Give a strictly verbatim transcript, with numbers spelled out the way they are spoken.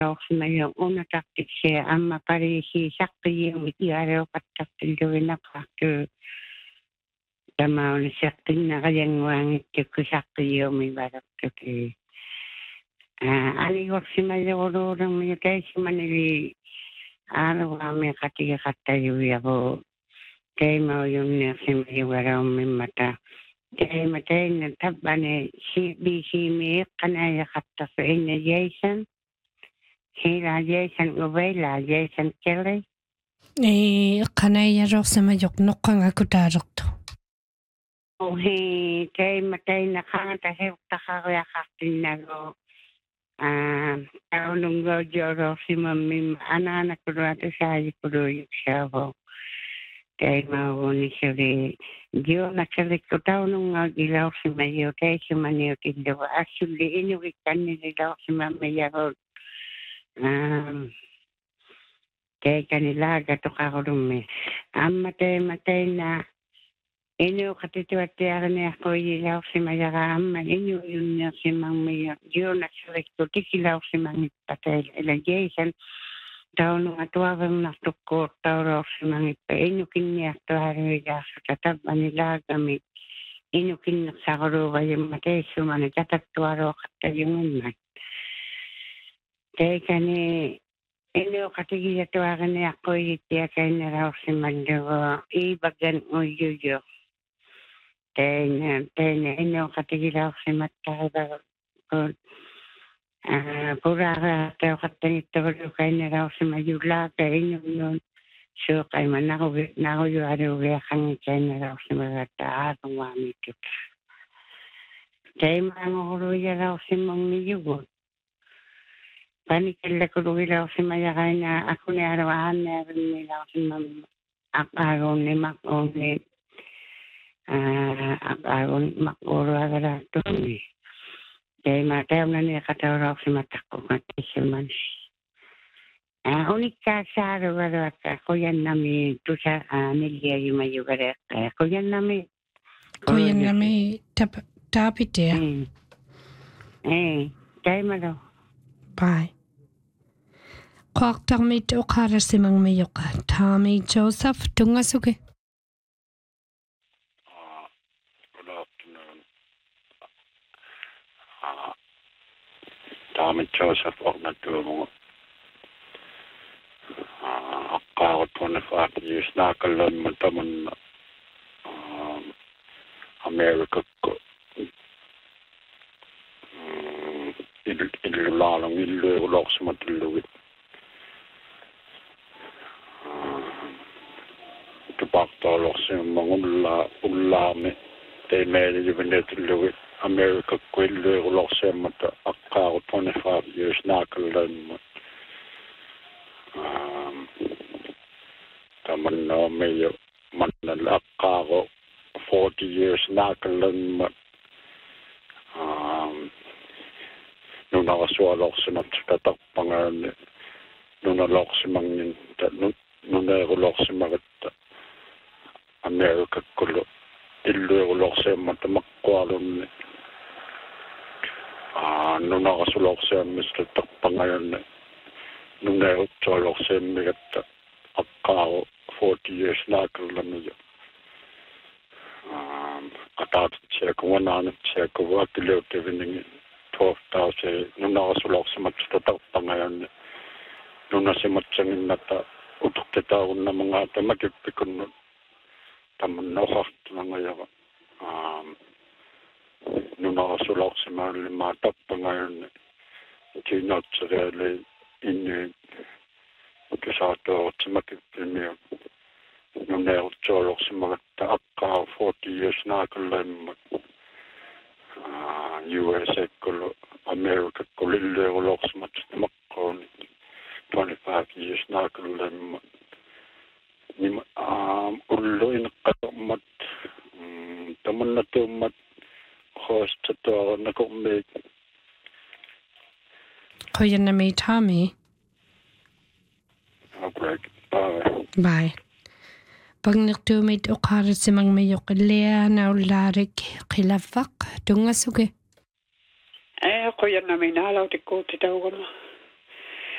Mayo una taktikse amma parisi sakti yung itiaro pataktil gawin na pakto tama on sakti na kayang wangit ko sakti yung may barak ke ani ko si Mayo orang may kay si Manili ano kami katiga katayo yabo kay mau yung si Mayo wala may mata kay matay na tabane si bisi mi kanaya katta sa inyo Jason Hila Jason Gobela Jason Kelly eh kanaya ro sa mayok nokang ako darokto oh he kay matay na kanta he takaya kaktin na go ah taunong go joro si mami ana-anak ko ato sa ko yung siya ho kay mau ni sili Dio nakalik ko taunong gilaw si Mayo kay si Mayo tindo actually inyo ikan ni gilaw si mami ho Um, kaya kanila gato ka ko dumi. Ang matay-matay na inyo katitiwatiara niya ko ilaw si Mayara amma inyo yun niya si Mang Mayo. Diyo na silik ko tikilaw si Mang Ipatay. Ilang Jason tao nung atuwang natukot tao raw si Mang Ipatay. Inyo kiniya tuwari niya sa tatab nila gamit. Inyo kiniya sa karo yung matay sumani tatatuwaro katayungan man. Kaya kani, ino katigil ito akin na ako itiya kay na raw si Mandawa, ibagan o yuyo. Kaya na, ino katigil ako si Mataba ko. Pura ka, tayo katangit ito kay na raw si Mayula, kaya ino yun. So, kay man ako, na ako yung araw kang kay na raw si Magata, atong mami ito. Kaya mga kuruya raw si Mang Miyugot. Panikil ko ruwilaw si Maya kaya ako ni arawan na rin nilaw si Mam Akaron ni Makon ni Akaron Makoro agarato ni kaya matayaw na niya katawaraw si Matako matisiman unik ka sa araw-araw ako yan namin to sa nilya yung mayo garak ako yan namin ako yan namin tapit ya eh kaya mo daw Bye. Kwaktak mi to kara si Mang Mayok. Tommy Joseph, tunga suke. Uh, good afternoon. Uh, Tommy Joseph, og na tumo. Uh, ako twenty-five years na kalon mo tamon um, America ko. Ilulalong ilulok sa matulawit. Tupaktalok sa mga ulami. Tay may libinetulawit. America ko ilulok sa mata. Ako twenty-five years na kalan mo. Taman na may manalak ako forty years na kalan mo. Nung nakasualok sa nagtatak pangalan, nung nalok si Mangin, nung nakulok si Magat America kulo, ilukulok sa matamakwalon, nung nakasulok sa Mister Tak pangalan, nung nakulok sa Magat Akao, forty years na kalam niya. Atat siya kung wala siya kung watilaw tiviningin. twelve thousand nung nakasulok sa matataw pa ngayon nung nasi matsangin na ta utok titaon na mga ta magipikon nun taman nakakt na ngayon um, nung nakasulok sa mga limatap pa ngayon kinat sa rally inyo kasato sa magipinyo nung nakasulok sa mga taaka forty years na kalam Uh, U S A ko America ko lille ulok smat makon twenty-five years na ko lem ni um ullo in kamat taman na to mat host to na ko me ko yan na may Tommy okay bye bye Pag nagtumit o karat si Mang Mayok, lea na ularik kilafak, tunga suge. Eh, ako yan na may nalaw, tiko, titaw ko na.